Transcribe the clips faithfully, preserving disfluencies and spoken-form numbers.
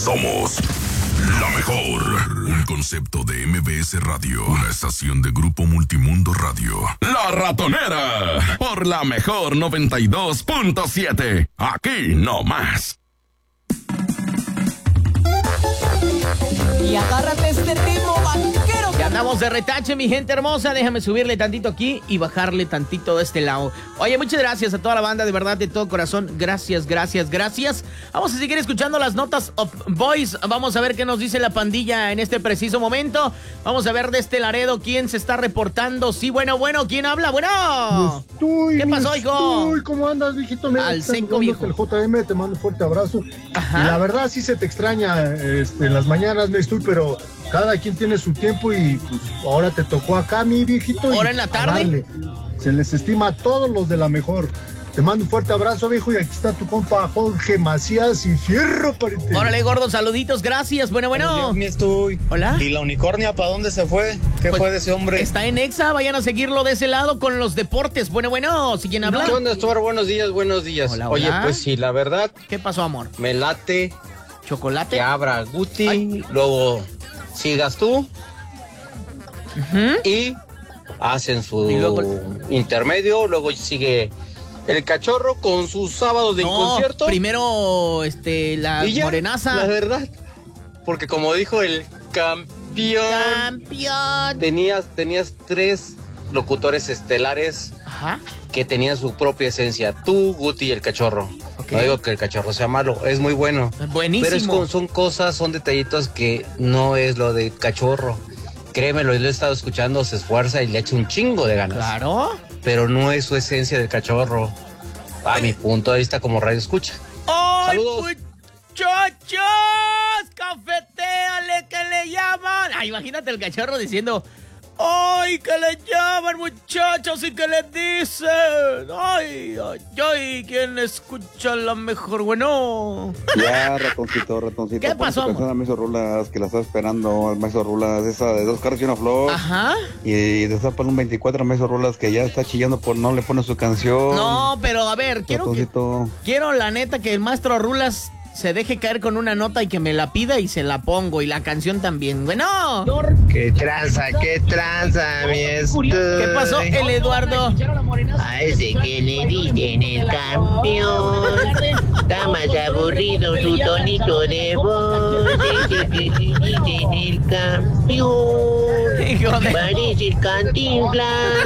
Somos la mejor. Un concepto de M B S Radio. Una estación de Grupo Multimundo Radio. La Ratonera. Por la mejor noventa y dos punto siete. Aquí no más. Y agárrate este ritmo, vaquero. Ya andamos de retache, mi gente hermosa. Déjame subirle tantito aquí y bajarle tantito de este lado. Oye, muchas gracias a toda la banda, de verdad, de todo corazón. Gracias, gracias, gracias. Vamos a seguir escuchando las notas of Boys. Vamos a ver qué nos dice la pandilla en este preciso momento. Vamos a ver de este Laredo quién se está reportando. Sí, bueno, bueno, ¿quién habla? Bueno. Estoy, ¿Qué pasó, hijo? Estoy, ¿cómo andas, viejito? Mira, Al seco, viejo. El J M, te mando un fuerte abrazo. Ajá. Y la verdad sí se te extraña este, en las mañanas, no estoy, pero cada quien tiene su tiempo y pues ahora te tocó acá, mi viejito. ¿Ahora y en la a tarde? darle. Se les estima a todos los de la mejor. Te mando un fuerte abrazo, viejo, y aquí está tu compa Jorge Macías y fierro, pariente. Órale, gordo, saluditos, gracias. Bueno, bueno. Me estoy. Hola. ¿Y la unicornia para dónde se fue? ¿Qué Pues, fue de ese hombre? Está en Exa, vayan a seguirlo de ese lado con los deportes. Bueno, bueno, ¿si quién habla? ¿Qué onda, Stuart? Buenos días, buenos días. Hola, Oye, hola. pues sí, la verdad, ¿Qué pasó, amor? me late ¿Chocolate? que abra Guti, Ay. luego sigas tú Ujú. y hacen su Y luego- intermedio, luego sigue el cachorro con sus sábados de No, concierto. primero, este, la y ya, morenaza. la verdad. Porque como dijo el campeón, Campeón. tenías, tenías tres locutores estelares Ajá. que tenían su propia esencia. Tú, Guti y el cachorro. Ok. No digo que el cachorro sea malo, es muy bueno. Buenísimo. Pero es con- son cosas, son detallitos que no es lo de cachorro. Créemelo, yo lo he estado escuchando, se esfuerza y le echa un chingo de ganas. Claro. Pero no es su esencia del cachorro. A mi punto de vista como radio escucha. ¡Ay, Saludos. muchachos! ¡Cafetéale que le llaman! Ay, imagínate el cachorro diciendo... ¡Ay, que le llaman, muchachos! Y que le dicen... ¡Ay, ay, ay! ¿Quién escucha la mejor? Bueno... Ya, ratoncito, ratoncito. ¿Qué pon pasó, tu canción amor? a Meso Rulas, que la está esperando, el Meso Rulas, esa de dos carros y una flor. Ajá. Y destapan un veinticuatro Meso Rulas que ya está chillando por no le pone su canción. No, pero a ver, quiero que... Ratoncito. Quiero, la neta, que el maestro Rulas se deje caer con una nota y que me la pida y se la pongo. Y la canción también. Bueno. Qué tranza, qué tranza, mi estoy. ¿Qué pasó, el Eduardo? A ese que le dicen el campeón. Está más aburrido su tonito de voz. Ese que le dicen el campeón. Hijo de... Parece el Cantinflas.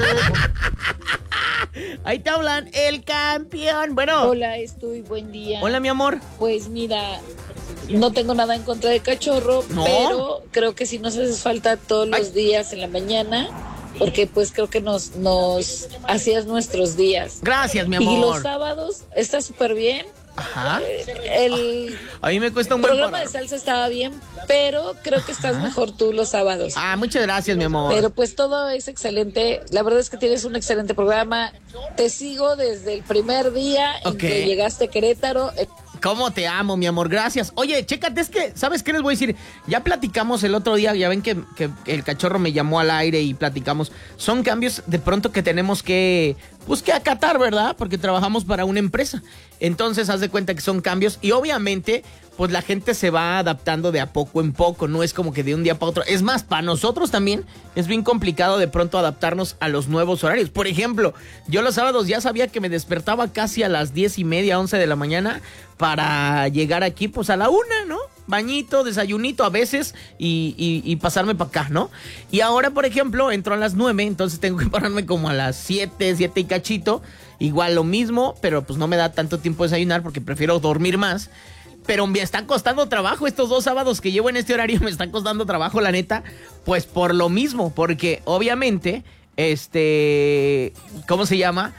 Ahí te hablan, el campeón. Bueno. Hola, estoy, buen día. Hola, mi amor. Pues mira, no tengo nada en contra de cachorro, ¿No? pero creo que sí nos hace falta todos los Ay. días en la mañana, porque pues creo que nos, nos hacías nuestros días. Gracias, mi Y los amor. sábados está súper bien. Ajá. El A mí me cuesta un buen programa par- de salsa estaba bien, pero creo que estás mejor tú los sábados. Ah, muchas gracias, mi amor. Pero pues todo es excelente. La verdad es que tienes un excelente programa. Te sigo desde el primer día en Ok. que llegaste a Querétaro. ¿Cómo te amo, mi amor? Gracias. Oye, chécate, es que, ¿sabes qué les voy a decir? Ya platicamos el otro día, ya ven que, que el cachorro me llamó al aire y platicamos. Son cambios de pronto que tenemos que, pues que acatar, ¿verdad? Porque trabajamos para una empresa. Entonces, haz de cuenta que son cambios y obviamente, pues la gente se va adaptando de a poco en poco. No es como que de un día para otro. Es más, para nosotros también es bien complicado de pronto adaptarnos a los nuevos horarios. Por ejemplo, yo los sábados ya sabía que me despertaba casi a las diez y media, once de la mañana para llegar aquí, pues a la una, ¿no? Bañito, desayunito a veces y, y, y pasarme para acá, ¿no? Y ahora, por ejemplo, entro a las nueve, entonces tengo que pararme como a las siete, siete y cachito. Igual lo mismo, pero pues no me da tanto tiempo desayunar porque prefiero dormir más. Pero me están costando trabajo estos dos sábados que llevo en este horario, me están costando trabajo, la neta. Pues por lo mismo, porque obviamente, este, ¿cómo se llama?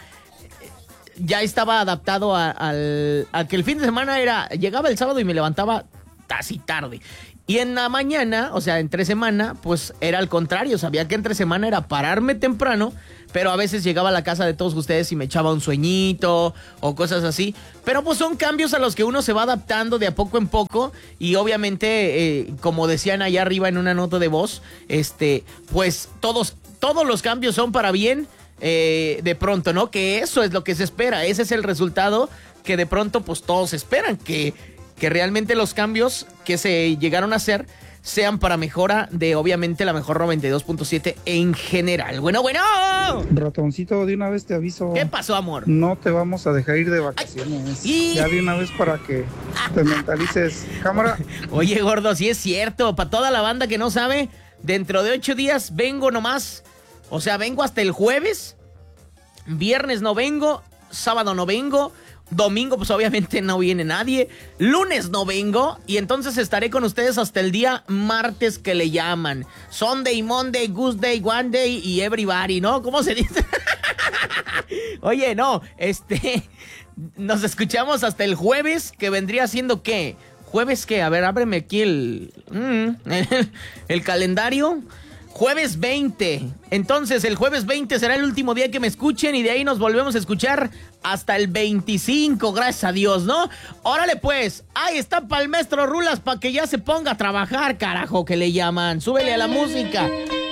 Ya estaba adaptado a, al, a que el fin de semana era, llegaba el sábado y me levantaba casi tarde. Y en la mañana, o sea, entre semana, pues era al contrario. Sabía que entre semana era pararme temprano, pero a veces llegaba a la casa de todos ustedes y me echaba un sueñito o cosas así. Pero pues son cambios a los que uno se va adaptando de a poco en poco. Y obviamente, eh, como decían allá arriba en una nota de voz, este, pues todos, todos los cambios son para bien. Eh, de pronto, ¿no? Que eso es lo que se espera. Ese es el resultado que de pronto pues todos esperan, que... que realmente los cambios que se llegaron a hacer sean para mejora de, obviamente, la mejor noventa y dos punto siete en general. Bueno, bueno. Ratoncito, de una vez te aviso. ¿Qué pasó, amor? No te vamos a dejar ir de vacaciones. Ay, ya de una vez para que te mentalices. Cámara. Oye, gordo, sí es cierto. Para toda la banda que no sabe, dentro de ocho días vengo nomás. O sea, vengo hasta el jueves. Viernes no vengo. Sábado no vengo. Domingo, pues obviamente no viene nadie. Lunes no vengo. Y entonces estaré con ustedes hasta el día martes, que le llaman Sunday, Monday, Tuesday, One Day y Everybody, ¿no? ¿Cómo se dice? Oye, no, este... Nos escuchamos hasta el jueves, que vendría siendo ¿qué? ¿Jueves qué? A ver, ábreme aquí el... Mm, el, el calendario... Jueves veinte. Entonces, el jueves veinte será el último día que me escuchen y de ahí nos volvemos a escuchar hasta el veinticinco, gracias a Dios, ¿no? Órale, pues, ahí está para el maestro Rulas para que ya se ponga a trabajar, carajo, que le llaman. Súbele a la música.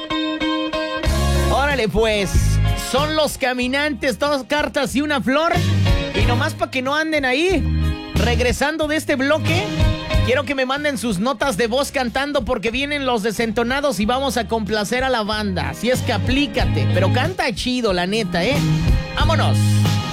Órale, pues, son los caminantes, dos cartas y una flor. Y nomás para que no anden ahí, regresando de este bloque... Quiero que me manden sus notas de voz cantando porque vienen los desentonados y vamos a complacer a la banda. Así es que aplícate, pero canta chido, la neta, ¿eh? ¡Vámonos!